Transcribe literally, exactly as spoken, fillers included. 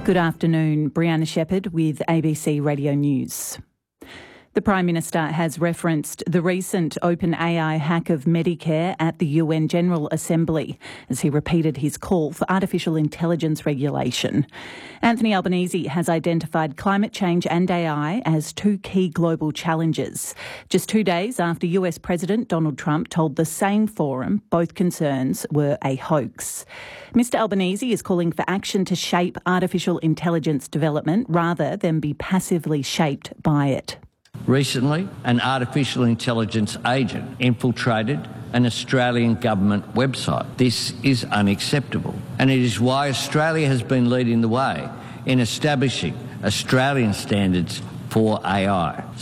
Good afternoon, Brianna Shepherd with A B C Radio News. The Prime Minister has referenced the recent OpenAI hack of Medicare at the U N General Assembly as he repeated his call for artificial intelligence regulation. Anthony Albanese has identified climate change and A I as two key global challenges. Just two days after U S President Donald Trump told the same forum both concerns were a hoax. Mr Albanese is calling for action to shape artificial intelligence development rather than be passively shaped by it. Recently, an artificial intelligence agent infiltrated an Australian government website. This is unacceptable, and it is why Australia has been leading the way in establishing Australian standards for A I.